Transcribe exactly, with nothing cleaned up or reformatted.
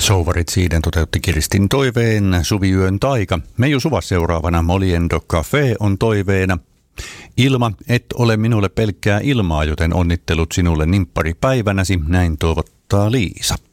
Souvarit Siiden toteutti Kiristin toiveen Suviyön taika. Meiju Suva seuraavana Moliendo Cafe on toiveena. Ilma, et ole minulle pelkkää ilmaa, joten onnittelut sinulle nimpparipäivänäsi, näin toivottaa Liisa.